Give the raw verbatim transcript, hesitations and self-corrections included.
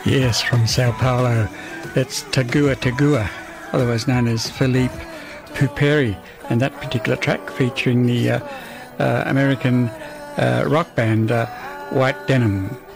Yes, from Sao Paulo. It's Tagua Tagua, otherwise known as Philippe Puperi, and that particular track featuring the uh, uh, American uh, rock band uh, White Denim.